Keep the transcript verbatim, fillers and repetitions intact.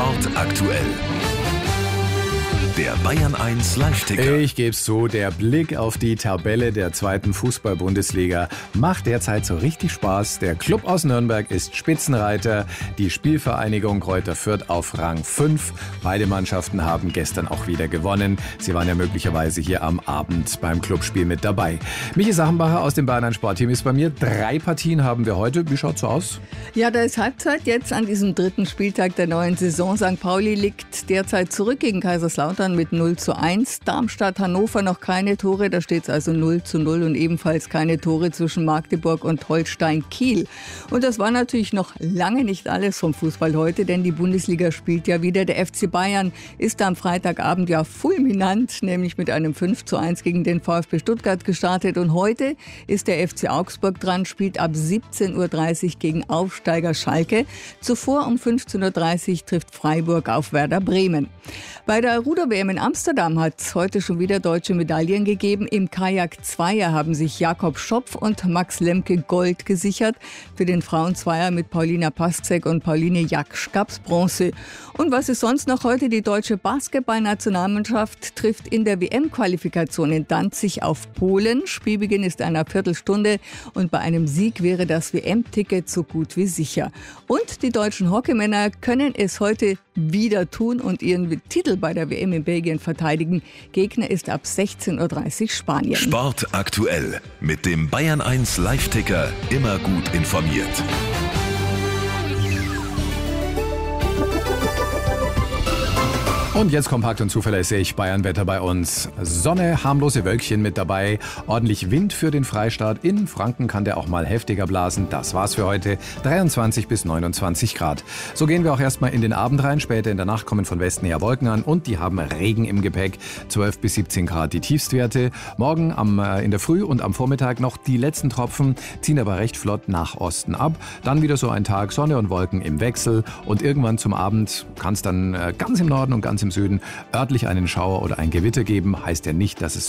Sport aktuell. Der Bayern eins Live-Ticker. Ich geb's zu, der Blick auf die Tabelle der zweiten Fußball-Bundesliga macht derzeit so richtig Spaß. Der Club aus Nürnberg ist Spitzenreiter, die Spielvereinigung Greuther Fürth auf Rang fünf. Beide Mannschaften haben gestern auch wieder gewonnen. Sie waren ja möglicherweise hier am Abend beim Clubspiel mit dabei. Michi Sachenbacher aus dem Bayern eins Sportteam ist bei mir. Drei Partien haben wir heute. Wie schaut's so aus? Ja, da ist Halbzeit jetzt an diesem dritten Spieltag der neuen Saison. Sankt Pauli liegt derzeit zurück gegen Kaiserslautern mit null zu eins. Darmstadt, Hannover noch keine Tore, da steht es also null zu null und ebenfalls keine Tore zwischen Magdeburg und Holstein Kiel. Und das war natürlich noch lange nicht alles vom Fußball heute, denn die Bundesliga spielt ja wieder. Der F C Bayern ist am Freitagabend ja fulminant, nämlich mit einem fünf zu eins gegen den VfB Stuttgart gestartet. Und heute ist der F C Augsburg dran, spielt ab siebzehn Uhr dreißig gegen Aufsteiger Schalke. Zuvor um fünfzehn Uhr dreißig trifft Freiburg auf Werder Bremen. Bei der Ruder-W M in Amsterdam hat es heute schon wieder deutsche Medaillen gegeben. Im Kajak-Zweier haben sich Jakob Schopf und Max Lemke Gold gesichert. Für den Frauenzweier mit Paulina Paszek und Pauline Jaksch gab's Bronze. Und was ist sonst noch heute? Die deutsche Basketballnationalmannschaft trifft in der W M-Qualifikation in Danzig auf Polen. Spielbeginn ist einer Viertelstunde und bei einem Sieg wäre das W M-Ticket so gut wie sicher. Und die deutschen Hockeymänner können es heute wieder tun und ihren Titel bei der W M in Belgien verteidigen. Gegner ist ab sechzehn Uhr dreißig Spanien. Sport aktuell mit dem Bayern eins Live-Ticker immer gut informiert. Und jetzt kompakt und zuverlässig Bayern-Wetter bei uns. Sonne, harmlose Wölkchen mit dabei, ordentlich Wind für den Freistaat. In Franken kann der auch mal heftiger blasen. Das war's für heute. dreiundzwanzig bis neunundzwanzig Grad. So gehen wir auch erstmal in den Abend rein. Später in der Nacht kommen von Westen her Wolken an und die haben Regen im Gepäck. zwölf bis siebzehn Grad die Tiefstwerte. Morgen am, äh, in der Früh und am Vormittag noch die letzten Tropfen, ziehen aber recht flott nach Osten ab. Dann wieder so ein Tag Sonne und Wolken im Wechsel und irgendwann zum Abend kann es dann äh, ganz im Norden und ganz im Süden örtlich einen Schauer oder ein Gewitter geben. Heißt ja nicht, dass es